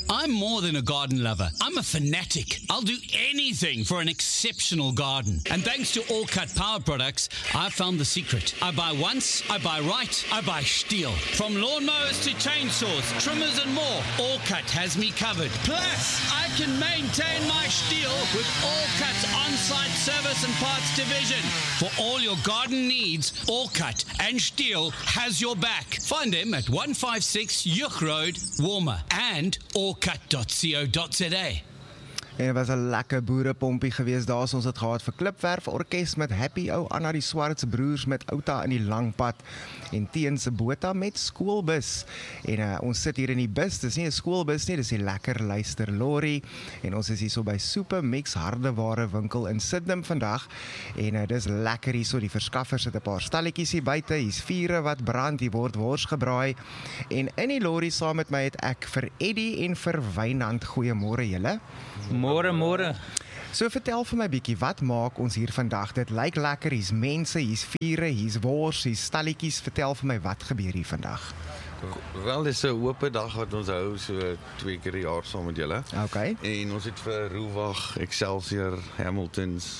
I'm more than a garden lover. I'm a fanatic. I'll do anything for an exceptional garden. And thanks to All Cut Power products, I found the secret. I buy once, I buy right, I buy Stihl. From lawnmowers to chainsaws, trimmers and more, All Cut has me covered. Plus, I can maintain my Stihl with All Cut's on-site service and parts division. For all your garden needs, All Cut and Stihl has your back. Find them at 156 Juk Road, Warmer, and allcut.co.za. En het was 'n lekker boerepompie geweest. Daar is ons het gehad vir Klipwerf Orkes met Happy Ou Anna die Swarts broers met Outa in die Langpad en Teens se Botha met skoolbus. En ons sit hier in die bus. Dis nie 'n skoolbus nie, dis die lekker luister lorry. En ons is hier so by Super Mix hardeware winkel in Sydenham vandag. En dis lekker hier so, die verskaffers het 'n paar stalletjies hier buite. Hier's vure wat brand, hier word wors gebraai. En in die lorry saam met my het ek vir Eddie en vir Wynand. Goeiemôre julle. Môre. So vertel vir my bietjie, wat maak ons hier vandag? Dit lyk lekker, hier's mense, hier's vure, hier's wors, hier's stalletjies. Vertel vir my, wat gebeur hier vandag? Wel, dis 'n oop dag wat ons hou so 2 keer per jaar saam met julle. Okay. En ons het vir Roewag, Excelsior, Hamiltons,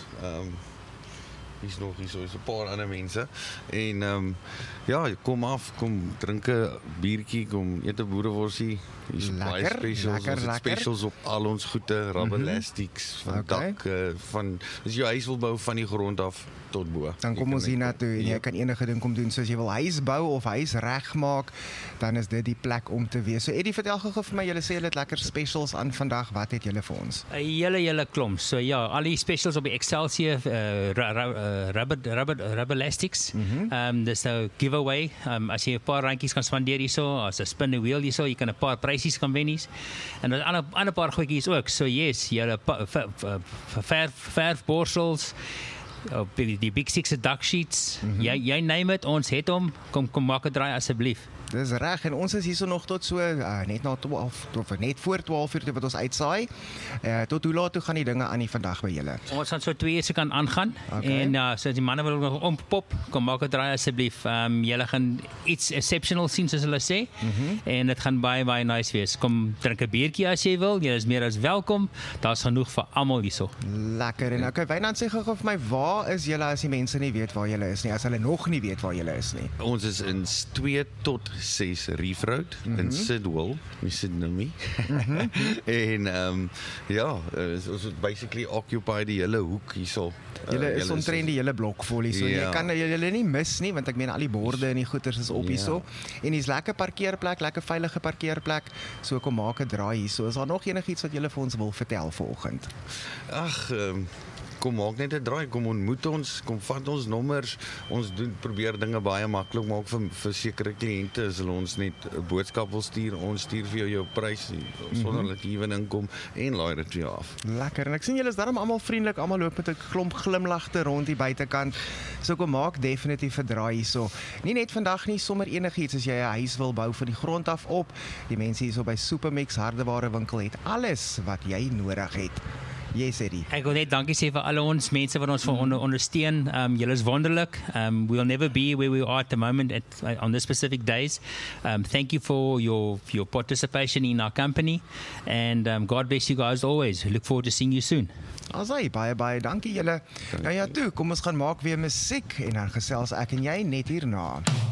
hier's nog so 'n paar ander mense. En ja, kom af, kom drink 'n biertjie, kom eet 'n boereworsie. Hier's baie specials, ons het specials op al ons goede, rubberelastics, van dak, van, as jy huis wil bou van die grond af tot bo. Dan kom ons hier na toe en jy kan enige ding kom doen, soos jy wil huis bou of huis regmaak, dan is dit die plek om te wees. So Eddie, vertel gou vir my, julle sê julle het lekker specials aan vandag, wat het julle vir ons? Julle klomp. So ja, al die specials op die Excelsior rubberelastics. Dis 'n giveaway. As jy 'n paar randjies kan spandeer hierso, as 'n spin the wheel hierso, jy kan 'n paar prysies kan wen hier. En dan ander paar goedjies ook. So yes, julle verfborsels, die Big Six duck sheets. Jy name it, ons het hom. Kom maak 'n draai asseblief. Dis reg, en ons is hierso nog tot so net na 12 of net voor 12 uur wat ons uitsaai. Tot hoe laat toe gaan die dinge aan die vandag by julle? Ons gaan so 2 uur se kan aangaan. Okay. En so die manne wil nog ompop, kom maak 'n draai asseblief. Julle gaan iets exceptional sien, soos hulle sê. En dit gaan baie nice wees. Kom drink 'n biertjie as jy wil. Jy is meer as welkom. Daar's genoeg vir almal hierso. Lekker. En okay, Wynand, sê gou vir my, waar is julle as die mense nie weet waar julle is nie, as hulle nog nie weet waar julle is nie? Ons is in 2 tot 6 Reef Road in Sidwell, nie Sydney. En ja, ons basically occupy die hele hoek hierso. Julle is omtrent die hele blok vol hier, so jy kan julle nie mis nie, want ek meen al die borde en die goeders is op hierso. En hier's lekker parkeerplek, lekker veilige parkeerplek. So kom maak 'n draai hierso. Is daar nog enigiets wat julle vir ons wil vertel vanoggend? Ag, kom maak net 'n draai, kom ontmoet ons, kom vat ons nommers. Ons probeer dinge baie maklik maak vir sekere kliënte. As hulle ons net 'n boodskap wil stuur, ons stuur vir jou prys sonder dat jy ewen inkom en laai dit vir jou af. Lekker. En ek sien julle is daarom almal vriendelik, almal loop met 'n klomp glimlagte rond die buitekant. So kom maak definitief 'n draai hierso. Nie net vandag nie, sommer enigiets as jy 'n huis wil bou van die grond af op. Die mense hierso by Supermix hardeware winkel het alles wat jy nodig het. Yes, Eddie. Ek wil net dankie sê vir al ons mense wat ons ondersteun. Julle is wonderlik. We'll never be where we are at the moment on this specific days. Thank you for your participation in our company, and God bless you guys always. Look forward to seeing you soon. Asai, baie dankie julle. Nou ja, toe, kom ons gaan maak weer musiek en dan gesels ek en jy net hierna.